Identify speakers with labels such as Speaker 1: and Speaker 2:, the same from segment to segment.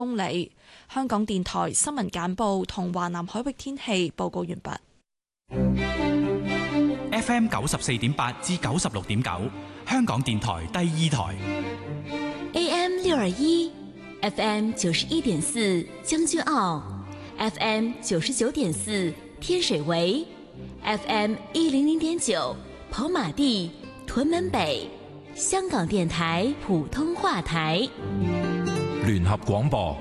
Speaker 1: 公里。香港電台新聞簡報同華南海域天氣報告完畢。
Speaker 2: FM 94.8至96.9，香港電台第二台。
Speaker 3: AM 621 FM 91.4將軍澳 FM 99.4天水圍 FM 100.9跑馬地屯門北，香港電台普通話台。
Speaker 4: 聯合廣播。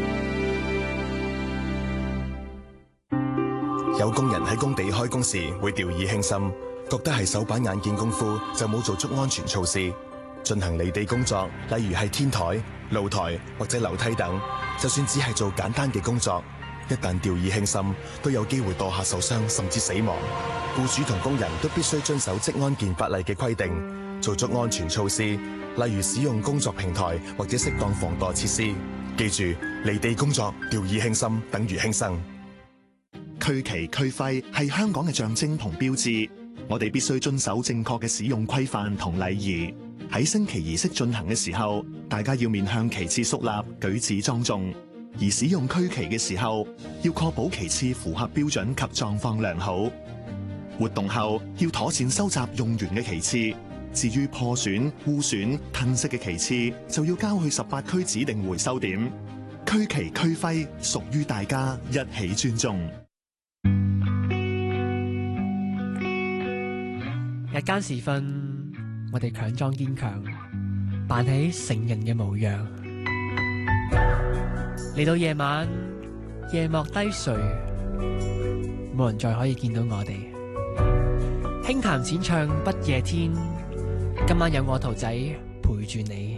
Speaker 5: 有工人喺工地開工時會掉以輕心，覺得係手板眼見功夫，就冇做足安全措施。進行離地工作，例如係天台、露台或者樓梯等，就算只係做簡單嘅工作，一旦掉以輕心，都有機會墮下受傷甚至死亡。僱主同工人都必須遵守職安健法例嘅規定，做足安全措施，例如使用工作平台或者適當防墮設施。記住，離地工作掉以輕心等於輕生。
Speaker 6: 區旗區徽係香港嘅象徵同標誌，我哋必須遵守正確嘅使用規範同禮儀。喺升旗儀式進行嘅時候，大家要面向旗幟肅立，舉止莊重；而使用區旗嘅時候，要確保旗幟符合標準及狀況良好。活動後要妥善收集用完嘅旗幟，至於破損、污損、褪色嘅旗幟，就要交去18區指定回收點。區旗區徽屬於大家，一起尊重。
Speaker 7: 日間時分，我哋強裝堅強，扮起成人嘅模樣。嚟到夜晚，夜幕低垂，冇人再可以見到我哋。輕談淺唱不夜天，今晚有我圖仔陪住你。